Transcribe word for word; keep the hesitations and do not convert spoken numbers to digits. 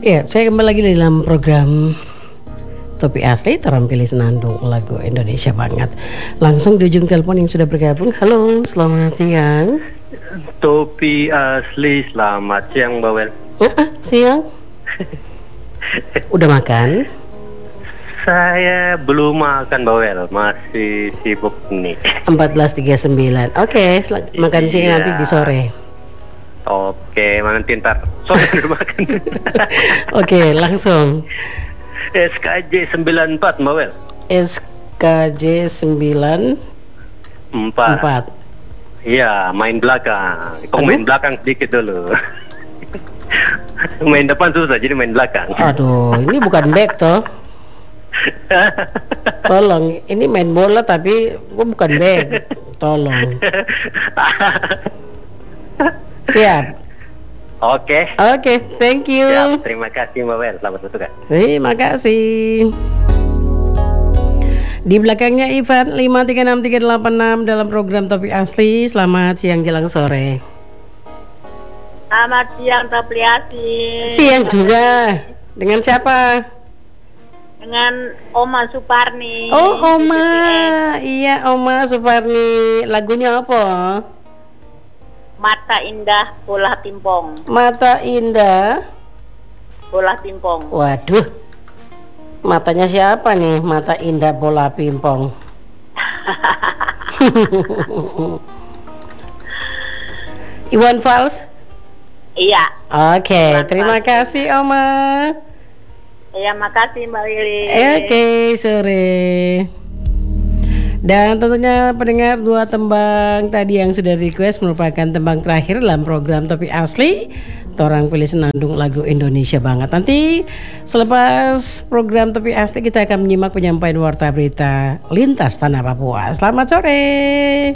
Ya, saya kembali lagi dalam program Topik Asli, terampil senandung lagu Indonesia banget. Langsung di ujung telepon yang sudah bergabung. Halo, selamat siang. Topik Asli, selamat siang Mbak Wel. Uh, siang. Udah makan? Saya belum makan Mbak Wel, masih sibuk nih. empat belas tiga puluh sembilan. Oke, okay, makan siang Iya. nanti di sore. Oke, nanti ntar sore udah makan. Oke, langsung. S K J sembilan empat Mbak Wel. S K J sembilan Empat. empat. Iya, main belakang. Kok Aduh. main belakang sedikit dulu. Main depan susah, jadi main belakang. Aduh, ini bukan back toh. Tolong, ini main bola tapi gua bukan back. Tolong. Siap. Oke. Oke, thank you. Siap, terima kasih Mbak Wel, selamat bertugas. Terima kasih. Di belakangnya Ivan lima tiga enam tiga delapan enam dalam program Topik Asli. Selamat siang jelang sore. Selamat siang Topik Asli. Siang juga. Dengan siapa? Dengan Oma Suparni. Oh, Oma. Iya, Oma Suparni. Lagunya apa? Mata Indah Bola Timpong. Mata Indah Bola Timpong. Waduh, matanya siapa nih? Mata Indah Bola Pimpong. Iwan Fals. Iya. Oke, Iwan terima Fals. kasih Oma. Iya, makasih Mbak Lili. Oke, sore. Dan tentunya pendengar, dua tembang tadi yang sudah request merupakan tembang terakhir dalam program Topik Asli. Torang pilih senandung lagu Indonesia banget. Nanti selepas program Topik Asli kita akan menyimak penyampaian warta berita lintas tanah Papua. Selamat sore.